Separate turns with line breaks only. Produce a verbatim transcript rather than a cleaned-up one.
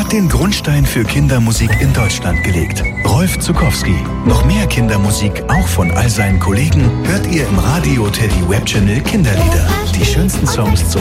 hat den Grundstein für Kindermusik in Deutschland gelegt. Rolf Zuckowski. Noch mehr Kindermusik, auch von all seinen Kollegen, hört ihr im Radio Teddy Web Channel Kinderlieder. Die schönsten Songs zum